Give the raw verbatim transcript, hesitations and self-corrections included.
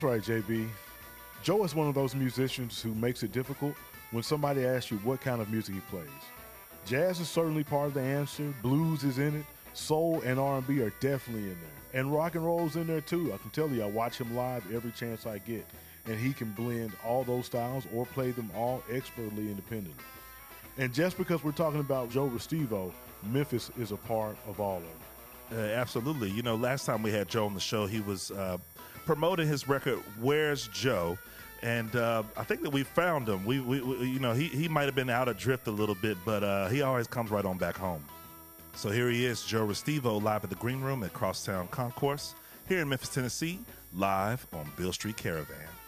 Right, J B. Joe is one of those musicians who makes it difficult when somebody asks you what kind of music he plays. Jazz is certainly part of the answer. Blues is in it. Soul and R and B are definitely in there. And rock and roll's in there too. I can tell you, I watch him live every chance I get. And he can blend all those styles or play them all expertly independently. And just because we're talking about Joe Restivo, Memphis is a part of all of it. Uh, absolutely. You know, last time we had Joe on the show, he was uh, promoting his record, Where's Joe? And uh, I think that we found him. We, we, we you know, he, he might have been out adrift a little bit, but uh, he always comes right on back home. So here he is, Joe Restivo, live at the Green Room at Crosstown Concourse here in Memphis, Tennessee, live on Beale Street Caravan.